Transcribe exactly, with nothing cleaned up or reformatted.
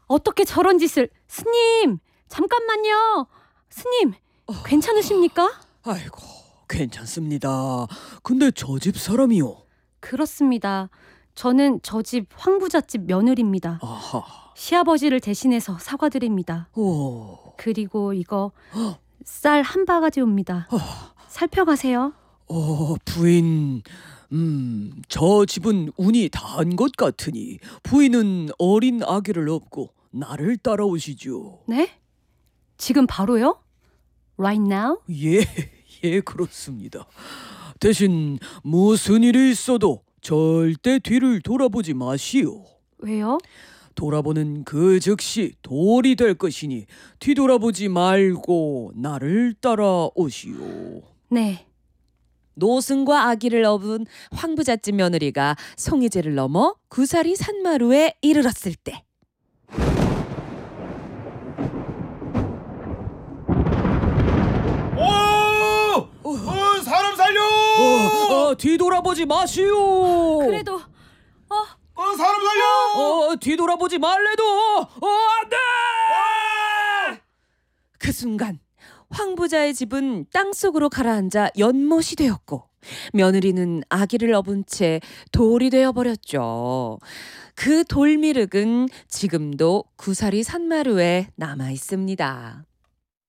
어떻게 저런 짓을... 스님, 잠깐만요. 스님, 괜찮으십니까? 아이고, 괜찮습니다. 근데 저 집 사람이요? 그렇습니다. 저는 저 집 황부잣집 며느리입니다. 아하. 시아버지를 대신해서 사과드립니다. 오. 그리고 이거 쌀 한 바가지 옵니다. 살펴가세요. 어, 부인, 음, 저 집은 운이 다한 것 같으니 부인은 어린 아기를 업고 나를 따라오시죠. 네? 지금 바로요? Right now? 예, 예, 그렇습니다. 대신 무슨 일이 있어도 절대 뒤를 돌아보지 마시오. 왜요? 돌아보는 그 즉시 돌이 될 것이니 뒤돌아보지 말고 나를 따라오시오. 네. 노승과 아기를 업은 황부잣집 며느리가 송이제를 넘어 구사리 산마루에 이르렀을 때 오! 어, 사람 살려! 어, 어, 뒤돌아보지 마시오. 그래도 어, 어, 사람 살려! 어, 뒤돌아보지 말래도 어, 안 돼! 그 순간 황부자의 집은 땅속으로 가라앉아 연못이 되었고 며느리는 아기를 업은 채 돌이 되어버렸죠. 그 돌미륵은 지금도 구사리 산마루에 남아 있습니다.